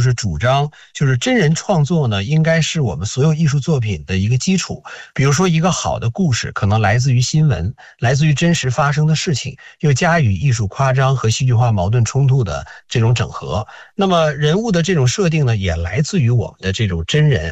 就是主张，就是真人创作呢，应该是我们所有艺术作品的一个基础。比如说一个好的故事，可能来自于新闻，来自于真实发生的事情，又加以艺术夸张和戏剧化矛盾冲突的这种整合。那么人物的这种设定呢，也来自于我们的这种真人。